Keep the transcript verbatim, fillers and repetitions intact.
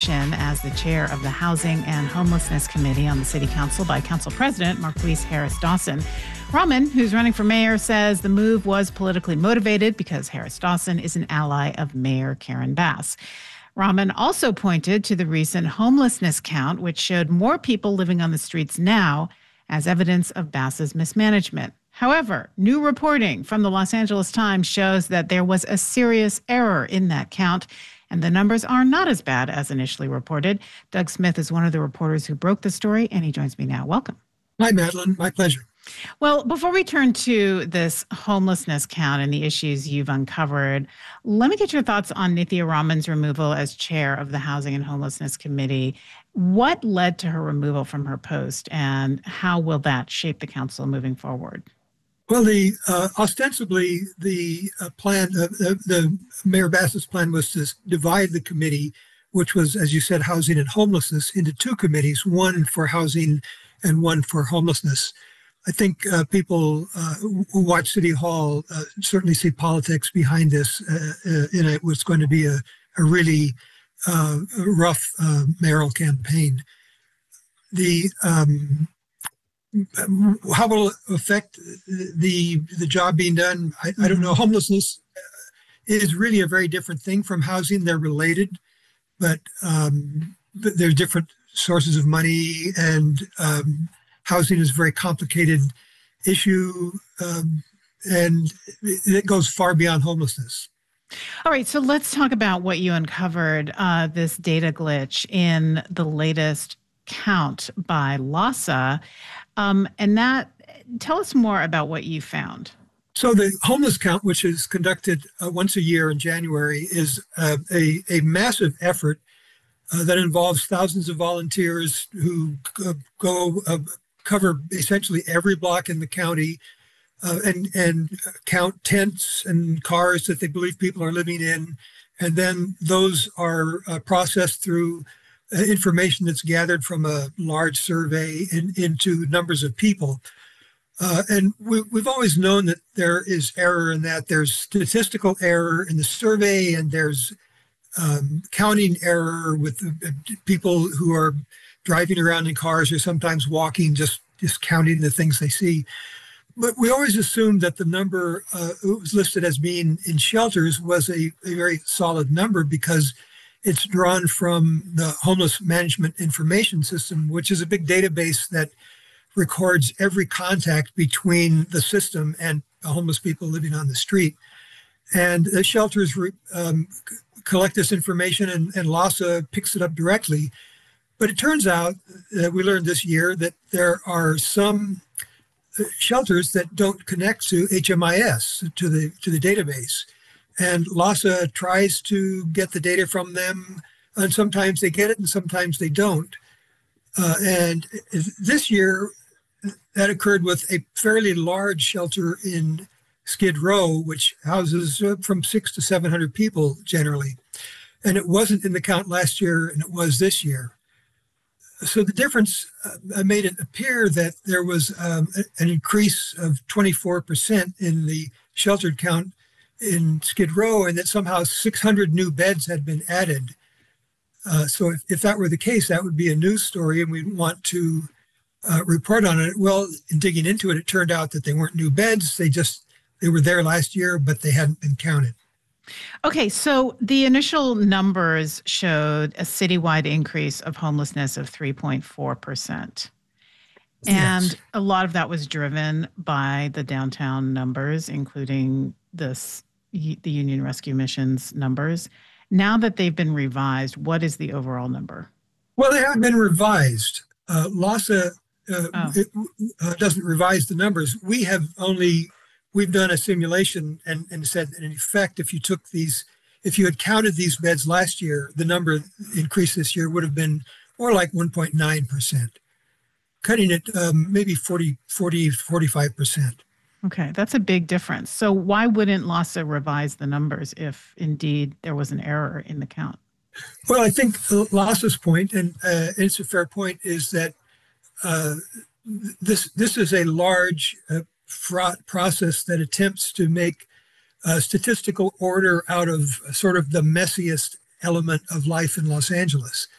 as the chair of the Housing and Homelessness Committee on the City Council by Council President Marqueece Harris Dawson. Rahman, who's running for mayor, says the move was politically motivated because Harris Dawson is an ally of Mayor Karen Bass. Rahman also pointed to the recent homelessness count, which showed more people living on the streets now as evidence of Bass's mismanagement. However, new reporting from the Los Angeles Times shows that there was a serious error in that count, and the numbers are not as bad as initially reported. Doug Smith is one of the reporters who broke the story, and he joins me now. Welcome. Hi, Madeline. My pleasure. Well, before we turn to this homelessness count and the issues you've uncovered, let me get your thoughts on Nithya Rahman's removal as chair of the Housing and Homelessness Committee. What led to her removal from her post, and how will that shape the council moving forward? Well, the uh, ostensibly the uh, plan, uh, the, the Mayor Bass's plan was to divide the committee, which was, as you said, housing and homelessness, into two committees, one for housing and one for homelessness. I think uh, people uh, who watch City Hall uh, certainly see politics behind this, uh, uh, and it was going to be a, a really uh, rough uh, mayoral campaign. The um, How will it affect the the job being done? I, I don't know. Homelessness is really a very different thing from housing. They're related, but, um, but they're different sources of money, and um, housing is a very complicated issue, um, and it goes far beyond homelessness. All right, so let's talk about what you uncovered, uh, this data glitch in the latest count by LAHSA. Um, and that, tell us more about what you found. So the homeless count, which is conducted uh, once a year in January, is uh, a, a massive effort uh, that involves thousands of volunteers who uh, go uh, cover essentially every block in the county uh, and, and count tents and cars that they believe people are living in. And then those are uh, processed through Uh, information that's gathered from a large survey in, into numbers of people. Uh, and we, we've always known that there is error in that. There's statistical error in the survey, and there's um, counting error with the, uh, people who are driving around in cars or sometimes walking, just, just counting the things they see. But we always assumed that the number uh, it was listed as being in shelters was a, a very solid number because it's drawn from the Homeless Management Information System, which is a big database that records every contact between the system and homeless people living on the street. And the shelters um, collect this information, and, and LAHSA picks it up directly. But it turns out that we learned this year that there are some shelters that don't connect to H M I S, to the, to the database. And LAHSA tries to get the data from them, and sometimes they get it and sometimes they don't. Uh, and this year, that occurred with a fairly large shelter in Skid Row, which houses uh, from six to seven hundred people generally. And it wasn't in the count last year, and it was this year. So the difference uh, made it appear that there was um, an increase of twenty-four percent in the sheltered count in Skid Row, and that somehow six hundred new beds had been added. Uh, so if, if that were the case, that would be a news story, and we'd want to uh, report on it. Well, in digging into it, it turned out that they weren't new beds. They just, they were there last year, but they hadn't been counted. Okay, so the initial numbers showed a citywide increase of homelessness of three point four percent. And yes, a lot of that was driven by the downtown numbers, including this the Union Rescue Mission's numbers. Now that they've been revised, what is the overall number? Well, they haven't been revised. Uh, LAHSA uh, oh. it, uh, doesn't revise the numbers. We have only, we've done a simulation and, and said that in effect, if you took these, if you had counted these beds last year, the number increase this year would have been more like one point nine percent, cutting it um, maybe forty, forty, forty-five percent. Okay, that's a big difference. So why wouldn't LAHSA revise the numbers if indeed there was an error in the count? Well, I think LAHSA's point, and uh, it's a fair point, is that uh, this this is a large, uh, fraught process that attempts to make uh, statistical order out of sort of the messiest element of life in Los Angeles.